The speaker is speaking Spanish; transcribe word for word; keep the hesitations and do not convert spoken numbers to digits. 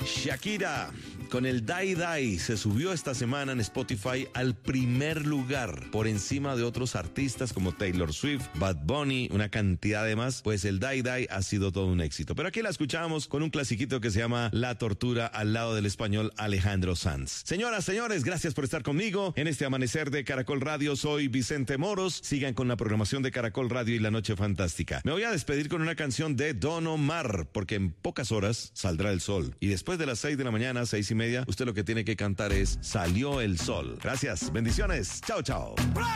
Shakira con el Die Die se subió esta semana en Spotify al primer lugar por encima de otros artistas como Taylor Swift, Bad Bunny, una cantidad de más. Pues el Die Die ha sido todo un éxito. Pero aquí la escuchamos con un clasiquito que se llama La Tortura al lado del español Alejandro Sanz. Señoras, señores, gracias por estar conmigo en este amanecer de Caracol Radio. Soy Vicente Moros. Sigan con la programación de Caracol Radio y La Noche Fantástica. Me voy a despedir con una canción de Don Omar, porque en pocas horas saldrá el sol. Y después de las seis de la mañana, seis y media, usted lo que tiene que cantar es Salió el sol. Gracias, bendiciones. Chao, chao.